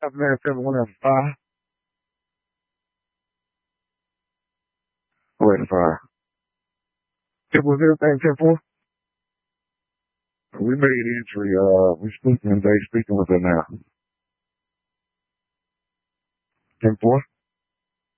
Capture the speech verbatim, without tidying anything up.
I've met everyone at five. Wait, five. It was everything ten four. We made entry. Uh, we speaking. They speaking with her now. Ten four.